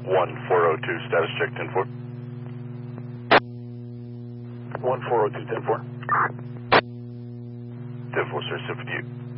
1402, status check 10-4. 1402, 10-4. 10-4, sir, sit with you.